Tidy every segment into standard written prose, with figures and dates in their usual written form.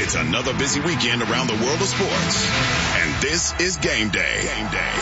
It's another busy weekend around the world of sports. And this is Game Day. Game Day.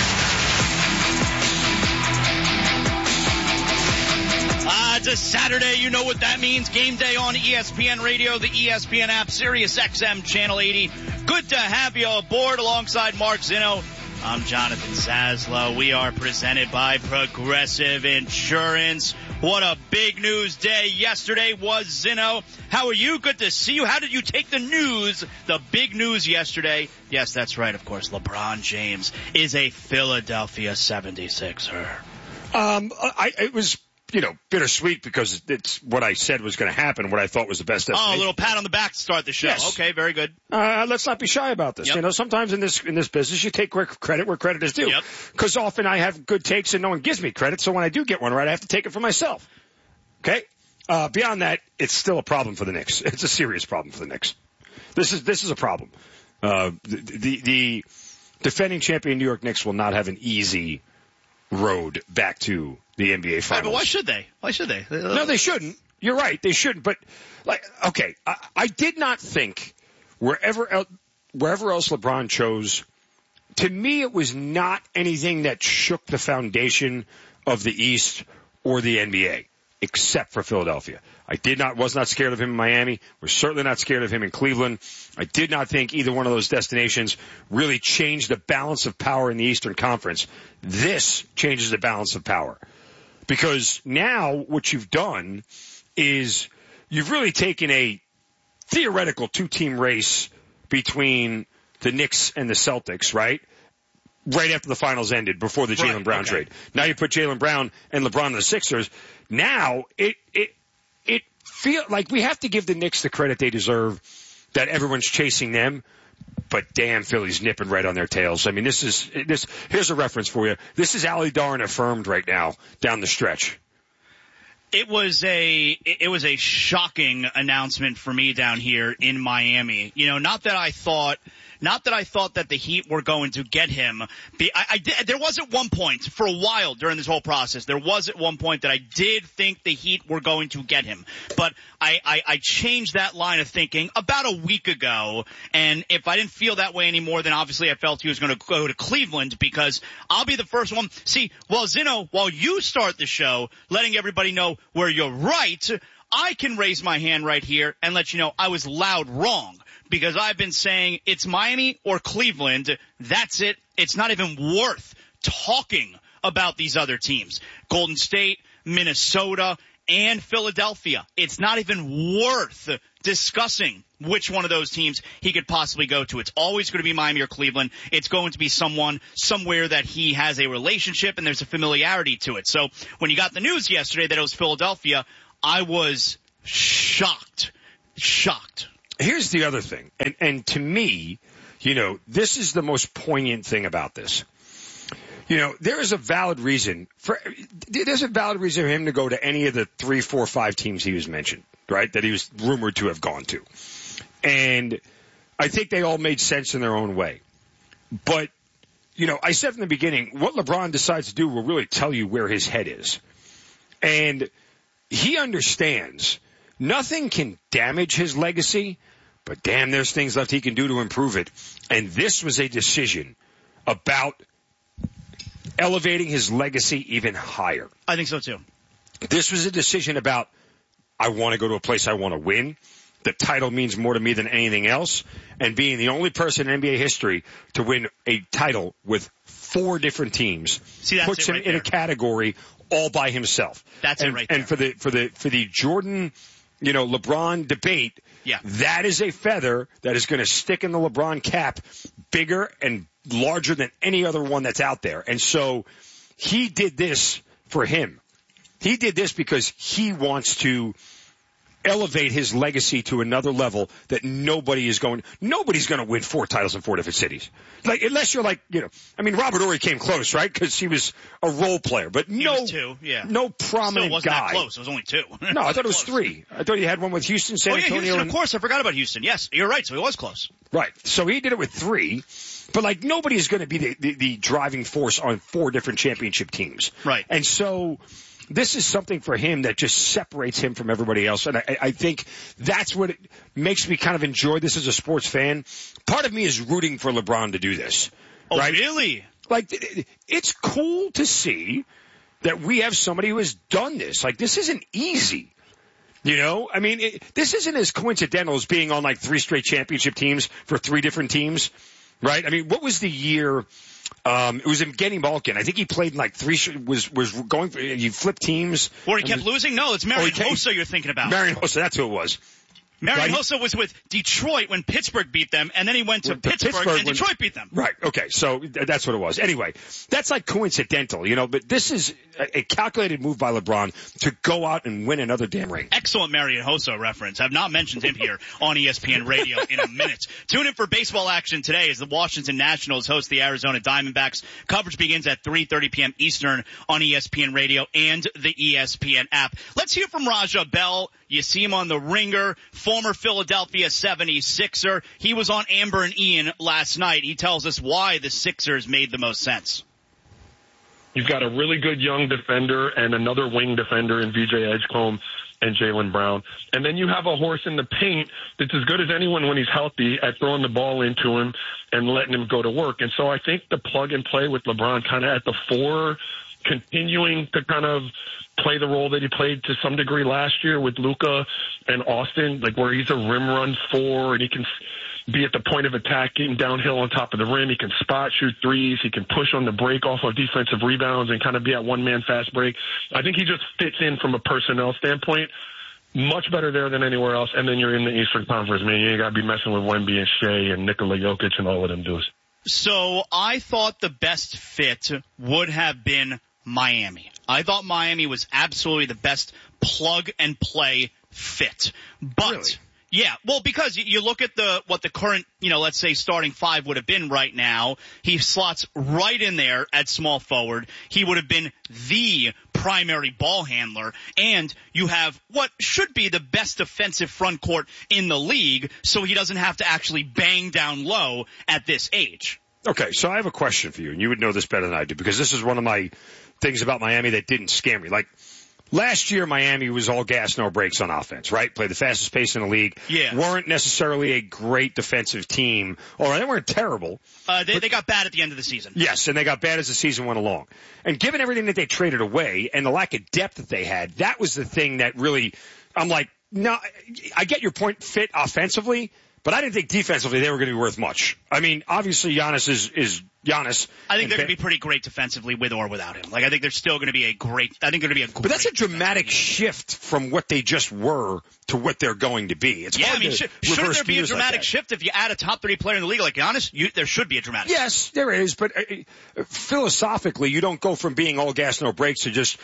It's a Saturday. You know what that means. Game Day on ESPN Radio, the ESPN app, Sirius XM Channel 80. Good to have you aboard alongside Mark Zinno. I'm Jonathan Zaslow. We are presented by Progressive Insurance. What a big news day yesterday was, Zinno. How are you? Good to see you. How did you take the news, the big news yesterday? Yes, that's right, of course. LeBron James is a Philadelphia 76er. It was, bittersweet because it's what I said was going to happen, what I thought was the best destination. Oh, a little pat on the back to start the show. Yes. Okay, very good. Let's not be shy about this. Yep. Sometimes in this business, you take credit where credit is due. Yep. Because often I have good takes and no one gives me credit, so when I do get one right, I have to take it for myself. Okay? Beyond that, it's still a problem for the Knicks. It's a serious problem for the Knicks. This is a problem. The defending champion New York Knicks will not have an easy road back to the NBA Finals. Right, but why should they? Why should they? No, they shouldn't. You're right. They shouldn't. But, I did not think wherever else LeBron chose, to me it was not anything that shook the foundation of the East or the NBA, except for Philadelphia. Was not scared of him in Miami. We're certainly not scared of him in Cleveland. I did not think either one of those destinations really changed the balance of power in the Eastern Conference. This changes the balance of power. Because now what you've done is you've really taken a theoretical two-team race between the Knicks and the Celtics, right? Right after the finals ended, before the Jaylen Brown trade. Now you put Jaylen Brown and LeBron in the Sixers. Now it feel like we have to give the Knicks the credit they deserve, that everyone's chasing them. But damn, Philly's nipping right on their tails. I mean, here's a reference for you. This is Ali Darn affirmed right now down the stretch. It was a shocking announcement for me down here in Miami. Not that I thought that the Heat were going to get him. There was at one point, for a while during this whole process, there was at one point that I did think the Heat were going to get him. But I changed that line of thinking about a week ago, and if I didn't feel that way anymore, then obviously I felt he was going to go to Cleveland, because I'll be the first one. See, Zinno, while you start the show letting everybody know where you're right, I can raise my hand right here and let you know I was loud wrong. Because I've been saying it's Miami or Cleveland. That's it. It's not even worth talking about these other teams. Golden State, Minnesota, and Philadelphia. It's not even worth discussing which one of those teams he could possibly go to. It's always going to be Miami or Cleveland. It's going to be somewhere that he has a relationship and there's a familiarity to it. So when you got the news yesterday that it was Philadelphia, I was shocked. Here's the other thing, and to me, this is the most poignant thing about this. There is a valid reason for him to go to any of the 3, 4, 5 teams he was mentioned, right? That he was rumored to have gone to. And I think they all made sense in their own way. But, I said from the beginning, what LeBron decides to do will really tell you where his head is. And he understands nothing can damage his legacy, but damn, there's things left he can do to improve it. And this was a decision about elevating his legacy even higher. I think so too. This was a decision about, I want to go to a place I want to win. The title means more to me than anything else. And being the only person in NBA history to win a title with 4 different teams puts him in a category all by himself. That's it right there. And for the Jordan, LeBron debate, that is a feather that is going to stick in the LeBron cap bigger and larger than any other one that's out there. And so he did this for him. He did this because he wants to elevate his legacy to another level that nobody's going to win 4 titles in 4 different cities. Unless you're Robert Horry came close, right? Because he was a role player, but he was 2, yeah. No prominent Still wasn't guy. That close. It was only 2. No, I thought it was 3. I thought he had one with Houston, San Antonio. Houston, of course. I forgot about Houston. Yes, you're right. So he was close. Right. So he did it with 3. But nobody is going to be the driving force on 4 different championship teams. Right. And so this is something for him that just separates him from everybody else. And I think that's what it makes me kind of enjoy this as a sports fan. Part of me is rooting for LeBron to do this. Oh, right? Really? Like, it's cool to see that we have somebody who has done this. Like, this isn't easy. You know, I mean, this isn't as coincidental as being on like 3 straight championship teams for 3 different teams, right? I mean, what was the year? It was in Evgeny Malkin. I think he played in like 3, was going for, you flipped teams. Or he kept losing? No, it's Marian Hossa you're thinking about. Marian Hossa, that's who it was. Marian Hossa was with Detroit when Pittsburgh beat them, and then he went to Pittsburgh and Detroit beat them. Right, okay, so that's what it was. Anyway, that's like coincidental, you know, but this is a calculated move by LeBron to go out and win another damn ring. Excellent Marian Hossa reference. I've not mentioned him here on ESPN Radio in a minute. Tune in for baseball action today as the Washington Nationals host the Arizona Diamondbacks. Coverage begins at 3:30 p.m. Eastern on ESPN Radio and the ESPN app. Let's hear from Raja Bell. You see him on the Ringer, former Philadelphia 76er. He was on Amber and Ian last night. He tells us why the Sixers made the most sense. You've got a really good young defender and another wing defender in VJ Edgecombe and Jaylen Brown. And then you have a horse in the paint that's as good as anyone when he's healthy at throwing the ball into him and letting him go to work. And so I think the plug and play with LeBron kind of at the 4, continuing to kind of play the role that he played to some degree last year with Luka and Austin, like where he's a rim run 4 and he can be at the point of attack, getting downhill on top of the rim. He can spot shoot threes. He can push on the break off of defensive rebounds and kind of be at one-man fast break. I think he just fits in from a personnel standpoint. Much better there than anywhere else. And then you're in the Eastern Conference, man. You ain't got to be messing with Wemby and Shea and Nikola Jokic and all of them dudes. So I thought the best fit would have been Miami. I thought Miami was absolutely the best plug-and-play fit. But really? Yeah, well, because you look at what the current, let's say starting 5 would have been right now. He slots right in there at small forward. He would have been the primary ball handler. And you have what should be the best defensive front court in the league, so he doesn't have to actually bang down low at this age. Okay, so I have a question for you, and you would know this better than I do, because this is one of my things about Miami that didn't scare me. Like, last year, Miami was all gas, no brakes on offense, right? Played the fastest pace in the league. Yeah. Weren't necessarily a great defensive team. Or they weren't terrible. They got bad at the end of the season. Yes, and they got bad as the season went along. And given everything that they traded away and the lack of depth that they had, that was the thing that really, I'm like, no, I get your point, fit offensively, but I didn't think defensively they were going to be worth much. I mean, obviously Giannis is Giannis. I think they're going to be pretty great defensively with or without him. Like, I think they're still going to be But that's a dramatic shift from what they just were to what they're going to be. It's hard to shouldn't there be a dramatic like shift if you add a top 30 player in the league like Giannis? There should be a dramatic shift. Yes, there is, but philosophically, you don't go from being all gas, no brakes to just,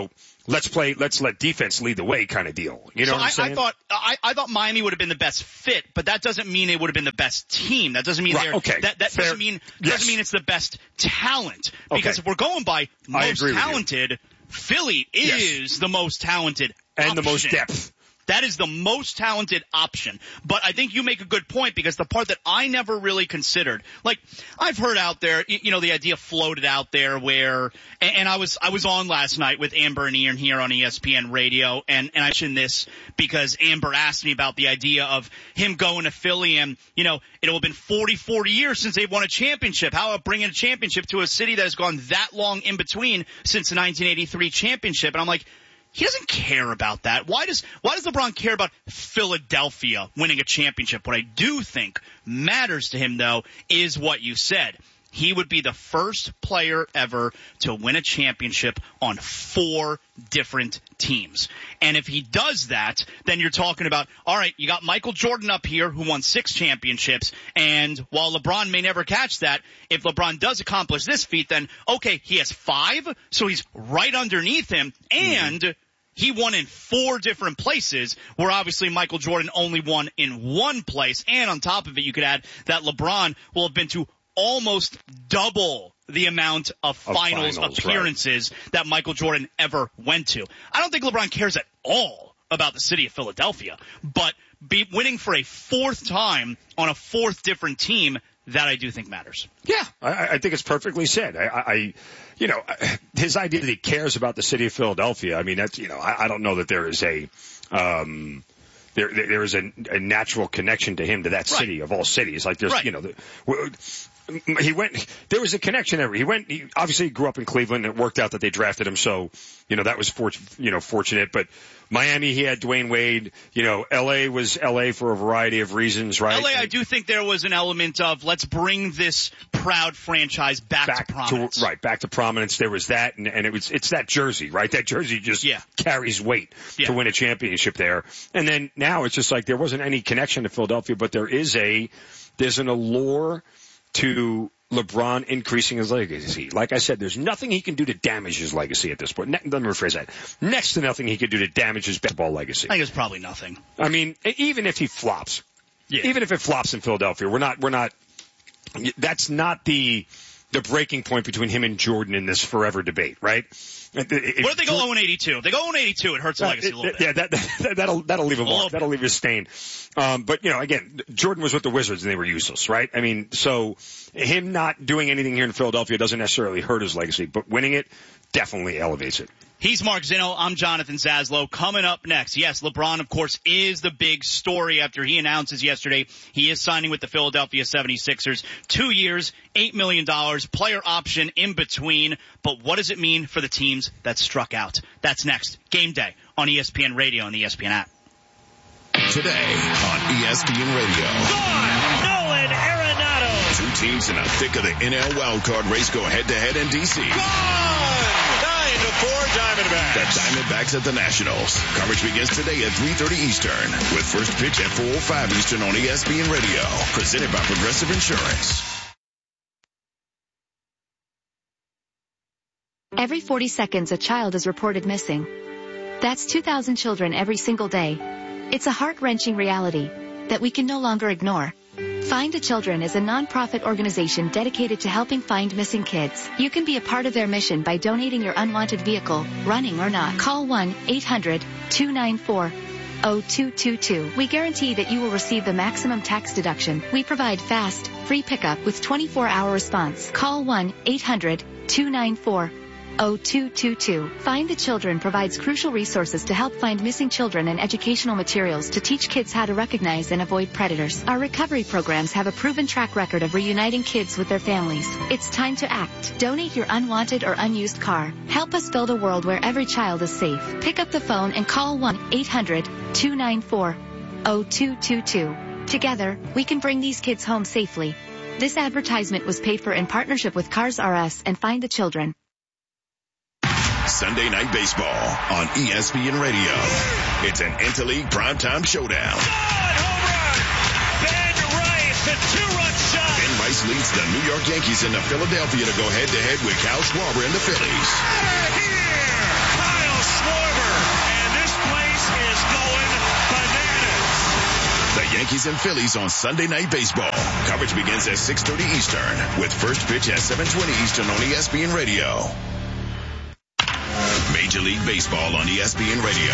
let's let defense lead the way kind of deal. You know what I'm saying? I thought Miami would have been the best fit, but that doesn't mean it would have been the best team. That doesn't mean that doesn't mean it's the best talent. Because if we're going by most talented, Philly is the most talented and option. the most depth. That is the most talented option. But I think you make a good point, because the part that I never really considered, like I've heard out there, the idea floated out there where, and I was on last night with Amber and Ian here on ESPN Radio, and I mentioned this because Amber asked me about the idea of him going to Philly, and it'll have been 40 years since they've won a championship. How about bringing a championship to a city that has gone that long in between since the 1983 championship? And I'm like, he doesn't care about that. Why does LeBron care about Philadelphia winning a championship? What I do think matters to him, though, is what you said. He would be the first player ever to win a championship on 4 different teams. And if he does that, then you're talking about, all right, you got Michael Jordan up here who won 6 championships, and while LeBron may never catch that, if LeBron does accomplish this feat, then, okay, he has 5, so he's right underneath him, and he won in 4 different places, where obviously Michael Jordan only won in 1 place, and on top of it, you could add that LeBron will have been to almost double the amount of finals appearances that Michael Jordan ever went to. I don't think LeBron cares at all about the city of Philadelphia, but winning for a 4th time on a 4th different team, that I do think matters. Yeah, I think it's perfectly said. His idea that he cares about the city of Philadelphia, I mean, that's, I don't know that there is there is a natural connection to him to that city of all cities. Like there's, there was a connection there. He obviously grew up in Cleveland and it worked out that they drafted him. So, that was fortunate, but Miami, he had Dwayne Wade, LA was LA for a variety of reasons, right? LA, I do think there was an element of let's bring this proud franchise back to prominence. Back to prominence. There was that, and it's that jersey, right? That jersey just carries weight to win a championship there. And then now it's just like there wasn't any connection to Philadelphia, but there's an allure to LeBron increasing his legacy. Like I said, there's nothing he can do to damage his legacy at this point. Let me rephrase that. Next to nothing he could do to damage his basketball legacy. I think it's probably nothing. I mean, even if he flops, even if it flops in Philadelphia, we're not, that's not the breaking point between him and Jordan in this forever debate, right? What if they go 0-82? If they go 0-82, it hurts the legacy a little bit. Yeah, that'll leave a mark. That'll leave a stain. But again, Jordan was with the Wizards and they were useless, right? I mean, so him not doing anything here in Philadelphia doesn't necessarily hurt his legacy, but winning it definitely elevates it. He's Mark Zinno. I'm Jonathan Zaslow. Coming up next, yes, LeBron, of course, is the big story after he announces yesterday he is signing with the Philadelphia 76ers. 2 years, $8 million, player option in between. But what does it mean for the teams that struck out? That's next. Game Day on ESPN Radio and the ESPN app. Today on ESPN Radio. Nolan Arenado. Two teams in the thick of the NL wildcard race go head-to-head in D.C. 9-4 Diamondbacks. The Diamondbacks at the Nationals. Coverage begins today at 3:30 Eastern with first pitch at 4:05 Eastern on ESPN Radio. Presented by Progressive Insurance. Every 40 seconds, a child is reported missing. That's 2,000 children every single day. It's a heart-wrenching reality that we can no longer ignore. Find a Children is a non-profit organization dedicated to helping find missing kids. You can be a part of their mission by donating your unwanted vehicle, running or not. Call 1-800-294-0222. We guarantee that you will receive the maximum tax deduction. We provide fast, free pickup with 24-hour response. Call 1-800-294-0222. Find the Children provides crucial resources to help find missing children and educational materials to teach kids how to recognize and avoid predators. Our recovery programs have a proven track record of reuniting kids with their families. It's time to act. Donate your unwanted or unused car. Help us build a world where every child is safe. Pick up the phone and call 1-800-294-0222. Together, we can bring these kids home safely. This advertisement was paid for in partnership with Cars R Us and Find the Children. Sunday Night Baseball on ESPN Radio. It's an interleague primetime showdown. Home run! Ben Rice, a two-run shot. Ben Rice leads the New York Yankees into Philadelphia to go head-to-head with Kyle Schwarber and the Phillies. Here, Kyle Schwarber, and this place is going bananas. The Yankees and Phillies on Sunday Night Baseball. Coverage begins at 6:30 Eastern with first pitch at 7:20 Eastern on ESPN Radio. Major League Baseball on ESPN Radio.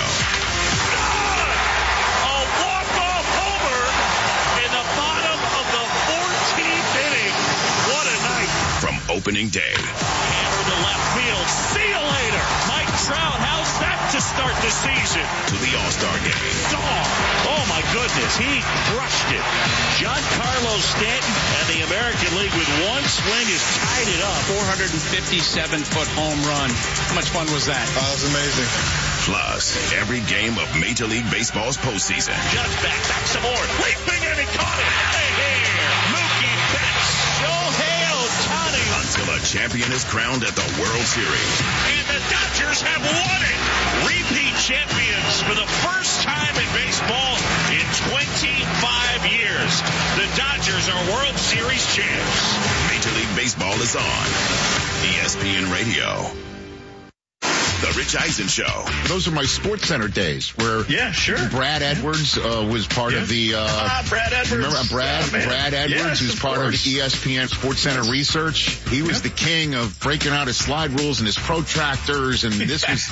A walk-off homer in the bottom of the 14th inning. What a night. From opening day. Hammer to left field. See you later. Mike Trout, how's that to start the season? To the All-Star game. Oh my goodness, he crushed it. Giancarlo Stanton and the American League with one swing has tied it up. 457-foot home run. How much fun was that? It was amazing. Plus, every game of Major League Baseball's postseason. Just back some more. Leaping and he caught it. Hey, Mookie Betts. Shohei Ohtani. Until a champion is crowned at the World Series. And the Dodgers have won it. Repeat champions for the first time in baseball in 25 years. The Dodgers are World Series champs. Major League Baseball is on ESPN Radio. The Rich Eisen Show. Those are my Sports Center days where Brad Edwards was part of the Brad Edwards. Remember Brad Edwards, who's part of ESPN Sports Center Research. He was the king of breaking out his slide rules and his protractors, and this was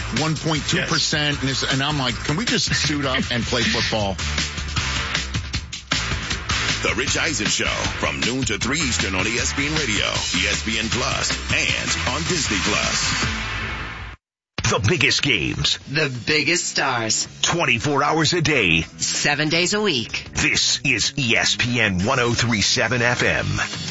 1.2%. And I'm like, can we just suit up and play football? The Rich Eisen Show from noon to 3 Eastern on ESPN Radio, ESPN Plus, and on Disney Plus. The biggest games. The biggest stars. 24 hours a day. 7 days a week. This is ESPN 103.7 FM.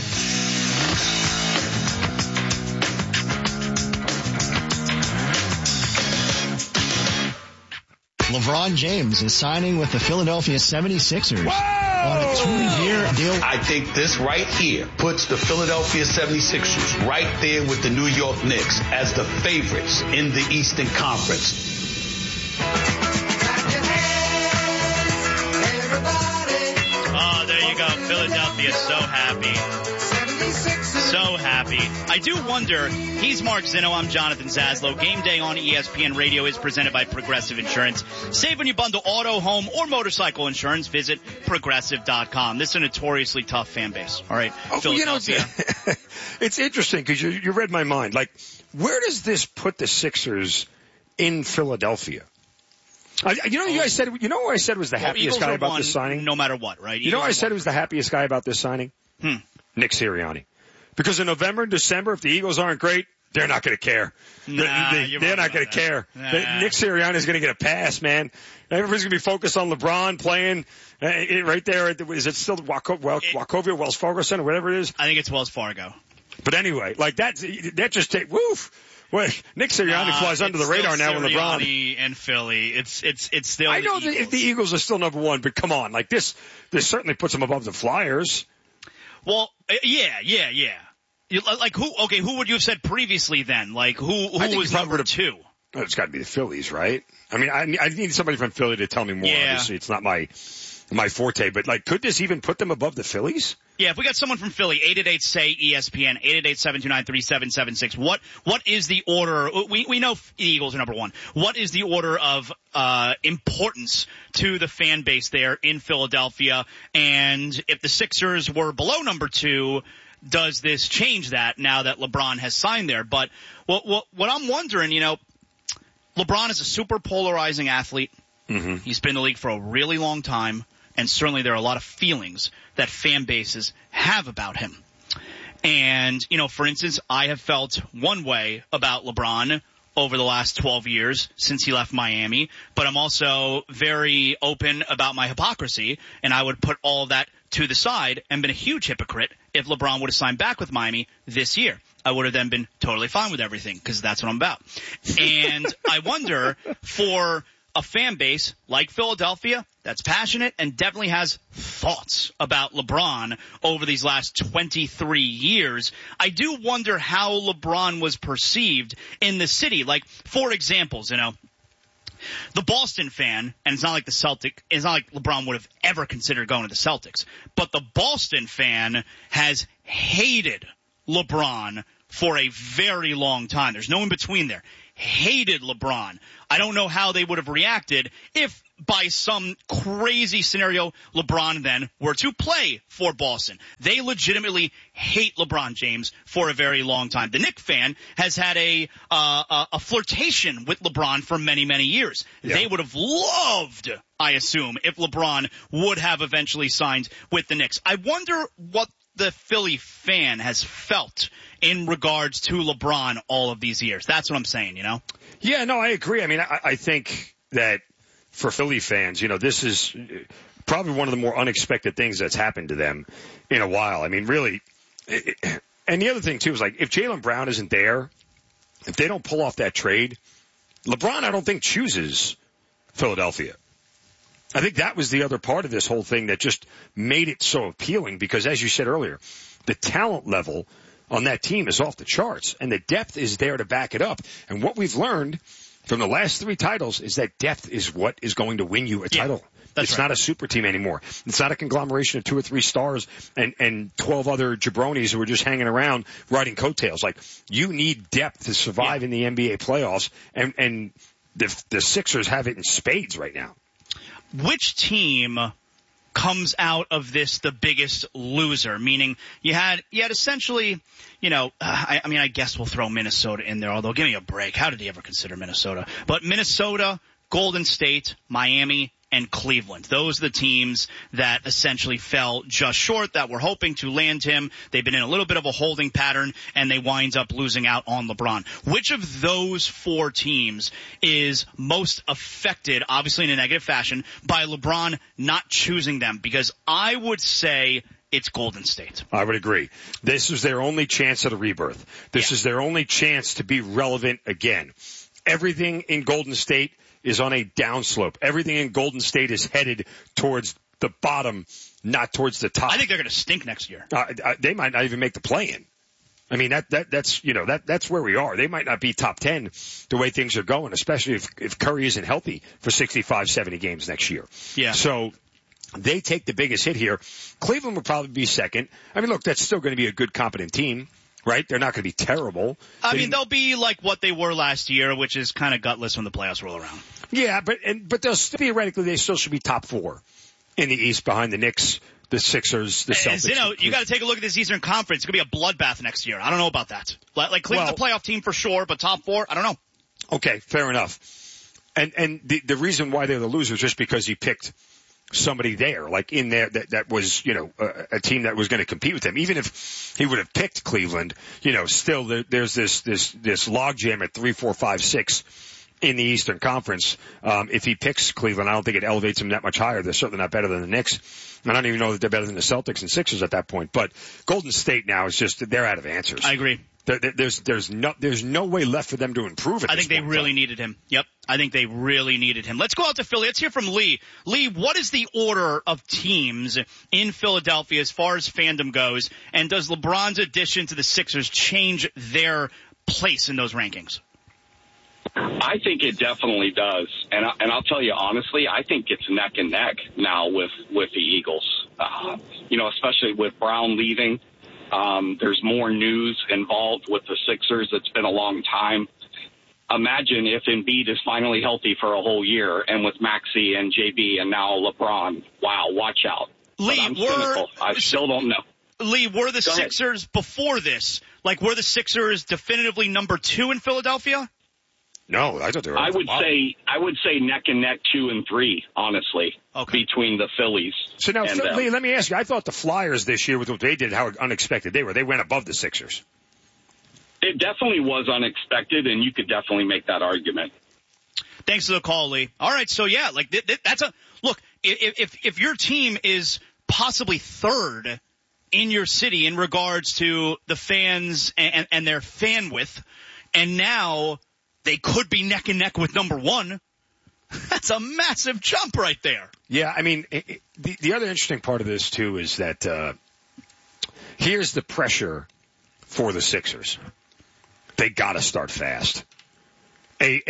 LeBron James is signing with the Philadelphia 76ers on a 2-year deal. I think this right here puts the Philadelphia 76ers right there with the New York Knicks as the favorites in the Eastern Conference. Oh, there you go. Philadelphia so happy. So happy. I do wonder, he's Mark Zinno, I'm Jonathan Zaslow. Game Day on ESPN Radio is presented by Progressive Insurance. Save when you bundle auto, home, or motorcycle insurance. Visit Progressive.com. This is a notoriously tough fan base. All right, Philadelphia. It's interesting because you read my mind. Like, where does this put the Sixers in Philadelphia? You guys said, you know who I said was the happiest guy about this signing? No matter what, right? You know who I said was the happiest guy about this signing? Nick Sirianni. Because in November and December, if the Eagles aren't great, they're not going to care. They're not going to care. Nick Sirianni is going to get a pass, man. Everybody's going to be focused on LeBron playing right there. Is it still Wachovia, Wells Fargo Center, whatever it is? I think it's Wells Fargo. But anyway, like that just take woof. Well, Nick Sirianni flies under the radar now with LeBron. Sirianni and Philly. It's still. I know that the Eagles are still number one, but come on, like this certainly puts them above the Flyers. Well, yeah. Like who? Okay, who would you have said previously then? Like who was number two? Well, it's got to be the Phillies, right? I mean, I need somebody from Philly to tell me more. Yeah. Obviously, it's not my forte, but like, could this even put them above the Phillies? Yeah, if we got someone from Philly, 888-SAY-ESPN, 888-729-3776. What is the order? We know the Eagles are number one. What is the order of importance to the fan base there in Philadelphia? And if the Sixers were below number two, does this change that now that LeBron has signed there? But what I'm wondering, LeBron is a super polarizing athlete. Mm-hmm. He's been in the league for a really long time. And certainly there are a lot of feelings that fan bases have about him. And, for instance, I have felt one way about LeBron over the last 12 years since he left Miami, but I'm also very open about my hypocrisy, and I would put all of that to the side and been a huge hypocrite if LeBron would have signed back with Miami this year. I would have then been totally fine with everything because that's what I'm about. And I wonder, for a fan base like Philadelphia that's passionate and definitely has thoughts about LeBron over these last 23 years, I do wonder how LeBron was perceived in the city. Like, for examples, the Boston fan, and it's not like LeBron would have ever considered going to the Celtics, but the Boston fan has hated LeBron for a very long time. There's no in between there. Hated LeBron. I don't know how they would have reacted if by some crazy scenario LeBron then were to play for Boston. They legitimately hate LeBron James for a very long time. The Knicks fan has had a flirtation with LeBron for many, many years. Yeah. They would have loved, I assume, if LeBron would have eventually signed with the Knicks. I wonder what the Philly fan has felt in regards to LeBron all of these years. That's what I'm saying, Yeah, no, I agree. I mean, I think that for Philly fans, this is probably one of the more unexpected things that's happened to them in a while. I mean, really. And the other thing, too, is like if Jaylen Brown isn't there, if they don't pull off that trade, LeBron, I don't think, chooses Philadelphia. I think that was the other part of this whole thing that just made it so appealing because, as you said earlier, the talent level on that team is off the charts, and the depth is there to back it up. And what we've learned from the last 3 titles is that depth is what is going to win you a title. It's not a super team anymore. It's not a conglomeration of 2 or 3 stars and 12 other jabronis who are just hanging around riding coattails. Like, you need depth to survive in the NBA playoffs, and the Sixers have it in spades right now. Which team comes out of this the biggest loser? Meaning you had essentially, I guess we'll throw Minnesota in there, although give me a break. How did he ever consider Minnesota? But Minnesota, Golden State, Miami, and Cleveland. Those are the teams that essentially fell just short, that were hoping to land him. They've been in a little bit of a holding pattern, and they wind up losing out on LeBron. Which of those four teams is most affected, obviously in a negative fashion, by LeBron not choosing them? Because I would say it's Golden State. I would agree. This is their only chance at a rebirth. This is their only chance to be relevant again. Everything in Golden State is on a downslope. Everything in Golden State is headed towards the bottom, not towards the top. I think they're going to stink next year. They might not even make the play-in. I mean, that's where we are. They might not be top 10 the way things are going, especially if Curry isn't healthy for 65, 70 games next year. Yeah. So they take the biggest hit here. Cleveland will probably be second. I mean, look, that's still going to be a good, competent team, right? They're not going to be terrible. I mean, they'll be like what they were last year, which is kind of gutless when the playoffs roll around. Yeah, but they'll theoretically, they still should be top 4 in the East behind the Knicks, the Sixers, the Celtics. You got to take a look at this Eastern Conference. It's going to be a bloodbath next year. I don't know about that. Like Cleveland's a playoff team for sure, but top 4, I don't know. Okay, fair enough. And the reason why they're the losers is just because he picked somebody there, like in there that was, a team that was going to compete with them. Even if he would have picked Cleveland, still there's this logjam at 3, 4, 5, 6 in the Eastern Conference. If he picks Cleveland, I don't think it elevates him that much higher. They're certainly not better than the Knicks. I don't even know that they're better than the Celtics and Sixers at that point. But Golden State now is just, they're out of answers. I agree. There's no way left for them to improve at this point. I think they really needed him. Yep. I think they really needed him. Let's go out to Philly. Let's hear from Lee. Lee, what is the order of teams in Philadelphia as far as fandom goes? And does LeBron's addition to the Sixers change their place in those rankings? I think it definitely does. And I'll tell you honestly, I think it's neck and neck now with the Eagles. Especially with Brown leaving. There's more news involved with the Sixers. It's been a long time. Imagine if Embiid is finally healthy for a whole year, and with Maxey and JB and now LeBron. Wow, watch out. Lee, I'm cynical. I still don't know. Lee, were the Sixers before this? Were the Sixers definitively number 2 in Philadelphia? No, I thought they were. I would say neck and neck 2 and 3, honestly, between the Phillies. So now, Lee, let me ask you. I thought the Flyers this year with what they did, how unexpected they were. They went above the Sixers. It definitely was unexpected, and you could definitely make that argument. Thanks for the call, Lee. All right, so yeah, that's a look. If your team is possibly third in your city in regards to the fans and their fan width, and now they could be neck and neck with number 1. That's a massive jump right there. Yeah, I mean, the other interesting part of this too is that here's the pressure for the Sixers. They got to start fast. A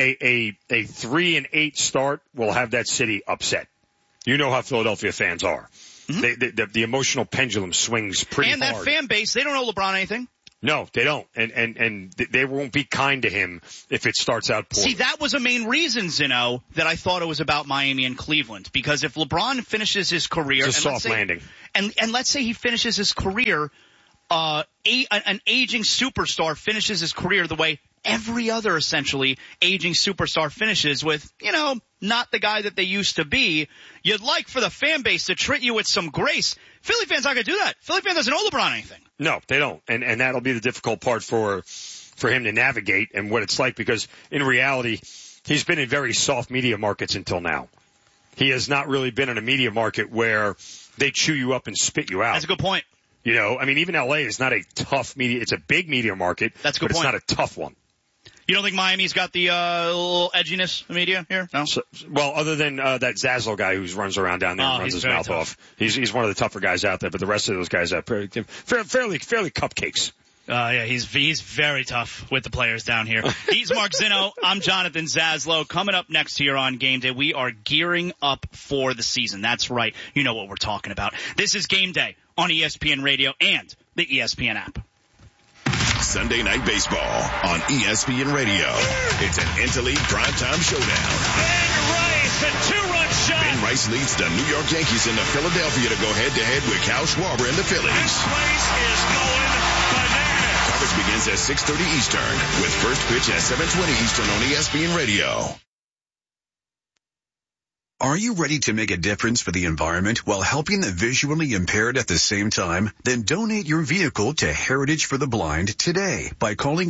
3-8 start will have that city upset. You know how Philadelphia fans are. Mm-hmm. The emotional pendulum swings pretty hard. And that fan base, they don't know LeBron anything. No, they don't. And they won't be kind to him if it starts out poorly. See, that was a main reason, Zino, that I thought it was about Miami and Cleveland. Because if LeBron finishes his career... It's a soft landing. And let's say he finishes his career, an aging superstar finishes his career the way every other essentially aging superstar finishes with, not the guy that they used to be. You'd like for the fan base to treat you with some grace. Philly fans aren't going to do that. Philly fan doesn't owe LeBron anything. No, they don't. And that'll be the difficult part for him to navigate and what it's like, because in reality, he's been in very soft media markets until now. He has not really been in a media market where they chew you up and spit you out. That's a good point. Even LA is not a tough media. It's a big media market. That's a good point. It's not a tough one. You don't think Miami's got the little edginess media here? No. Well, other than that Zazzle guy who runs around down there and runs his mouth off, he's one of the tougher guys out there. But the rest of those guys are fairly cupcakes. Yeah, he's very tough with the players down here. He's Mark Zinno. I'm Jonathan Zaslow. Coming up next here on Game Day, we are gearing up for the season. That's right. You know what we're talking about. This is Game Day on ESPN Radio and the ESPN app. Sunday Night Baseball on ESPN Radio. It's an interleague primetime showdown. Ben Rice, a 2-run shot. Ben Rice leads the New York Yankees into Philadelphia to go head-to-head with Kyle Schwarber and the Phillies. This place is going bananas. Coverage begins at 6:30 Eastern with first pitch at 7:20 Eastern on ESPN Radio. Are you ready to make a difference for the environment while helping the visually impaired at the same time? Then donate your vehicle to Heritage for the Blind today by calling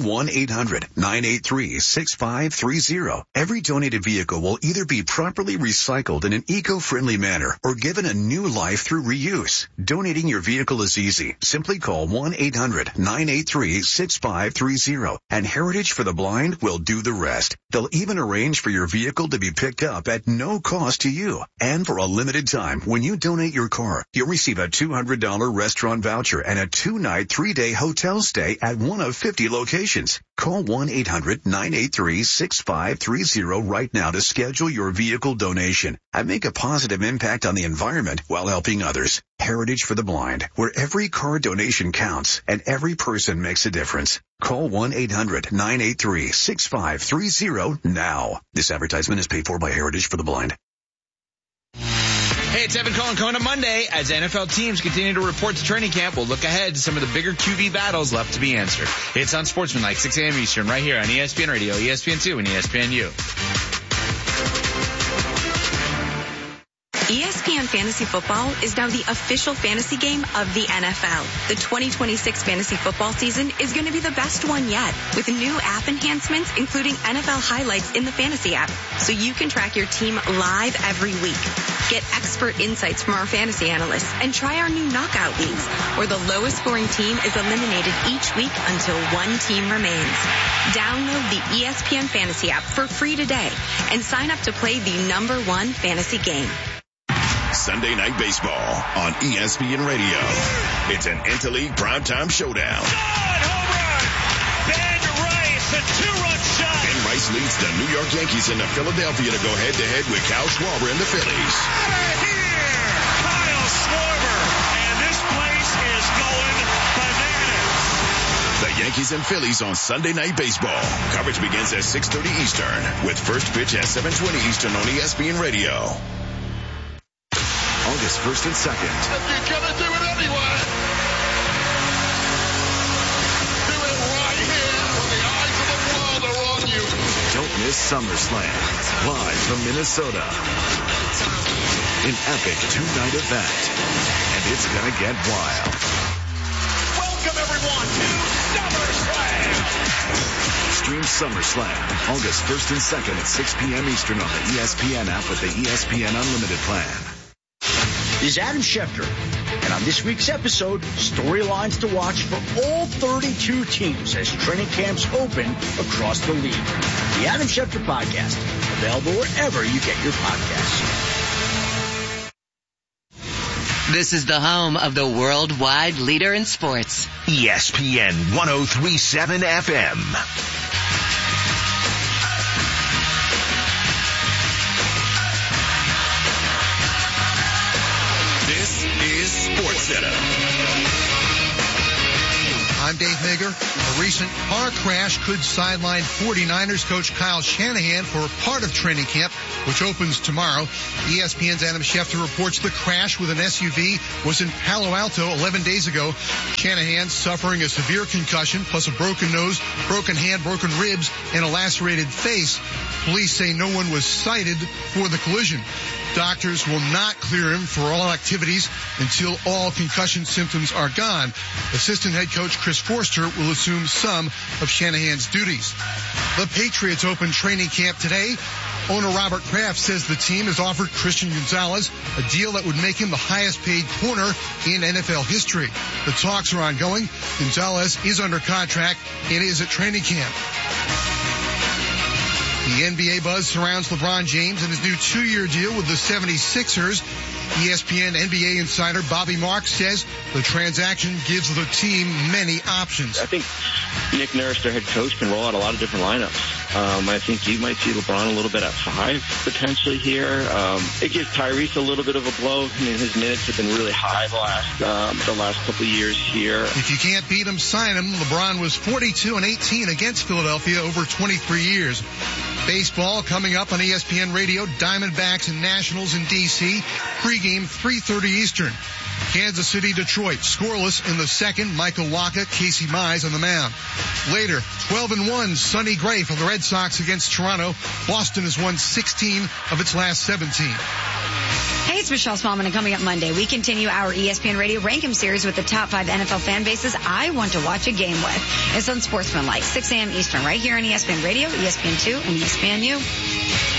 1-800-983-6530. Every donated vehicle will either be properly recycled in an eco-friendly manner or given a new life through reuse. Donating your vehicle is easy. Simply call 1-800-983-6530 and Heritage for the Blind will do the rest. They'll even arrange for your vehicle to be picked up at no cost to you. And for a limited time, when you donate your car, you'll receive a $200 restaurant voucher and a 2-night, 3-day hotel stay at one of 50 locations. Call 1-800-983-6530 right now to schedule your vehicle donation and make a positive impact on the environment while helping others. Heritage for the Blind, where every car donation counts and every person makes a difference. Call 1-800-983-6530 now. This advertisement is paid for by Heritage for the Blind. Hey, it's Evan Cohen coming on Monday. As NFL teams continue to report to training camp, we'll look ahead to some of the bigger QB battles left to be answered. It's on Sportsmanlike, 6 a.m. Eastern, right here on ESPN Radio, ESPN2, and ESPNU. ESPN Fantasy Football is now the official fantasy game of the NFL. The 2026 fantasy football season is going to be the best one yet, with new app enhancements, including NFL highlights in the fantasy app, so you can track your team live every week. Get expert insights from our fantasy analysts and try our new knockout leagues, where the lowest scoring team is eliminated each week until one team remains. Download the ESPN Fantasy app for free today and sign up to play the #1 fantasy game. Sunday Night Baseball on ESPN Radio. It's an Interleague primetime showdown. Home run! Ben Rice, a 2-run shot. Ben Rice leads the New York Yankees into Philadelphia to go head-to-head with Kyle Schwarber and the Phillies. Out of here! Kyle Schwarber, and this place is going bananas. The Yankees and Phillies on Sunday Night Baseball. Coverage begins at 6:30 Eastern with first pitch at 7:20 Eastern on ESPN Radio. August 1st and 2nd. If you're gonna do it anyway, do it right here when the eyes of the world are on you. Don't miss SummerSlam, live from Minnesota. An epic 2-night event, and it's gonna get wild. Welcome everyone to SummerSlam. Stream SummerSlam, August 1st and 2nd at 6 p.m. Eastern on the ESPN app with the ESPN Unlimited plan. This is Adam Schefter, and on this week's episode, storylines to watch for all 32 teams as training camps open across the league. The Adam Schefter Podcast, available wherever you get your podcasts. This is the home of the worldwide leader in sports. ESPN 103.7 FM. I'm Dave Hager. A recent car crash could sideline 49ers coach Kyle Shanahan for part of training camp, which opens tomorrow. ESPN's Adam Schefter reports the crash with an SUV was in Palo Alto 11 days ago. Shanahan suffering a severe concussion, plus a broken nose, broken hand, broken ribs, and a lacerated face. Police say no one was cited for the collision. Doctors will not clear him for all activities until all concussion symptoms are gone. Assistant head coach Chris Forster will assume some of Shanahan's duties. The Patriots open training camp today. Owner Robert Kraft says the team has offered Christian Gonzalez a deal that would make him the highest paid corner in NFL history. The talks are ongoing. Gonzalez is under contract and is at training camp. The NBA buzz surrounds LeBron James and his new 2-year deal with the 76ers. ESPN NBA insider Bobby Marks says the transaction gives the team many options. I think Nick Nurse, their head coach, can roll out a lot of different lineups. I think you might see LeBron a little bit at 5 potentially here. It gives Tyrese a little bit of a blow. I mean, his minutes have been really high the last couple of years here. If you can't beat him, sign him. LeBron was 42-18 against Philadelphia over 23 years. Baseball coming up on ESPN Radio. Diamondbacks and Nationals in D.C. Pregame 3:30 Eastern. Kansas City, Detroit, scoreless in the second. Michael Wacha, Casey Mize on the mound. Later, 12-1, Sonny Gray for the Red Sox against Toronto. Boston has won 16 of its last 17. Hey, it's Michelle Smallman, and coming up Monday, we continue our ESPN Radio Rank-'em series with the top 5 NFL fan bases I want to watch a game with. It's on Sportsmanlike, 6 a.m. Eastern, right here on ESPN Radio, ESPN2, and ESPNU.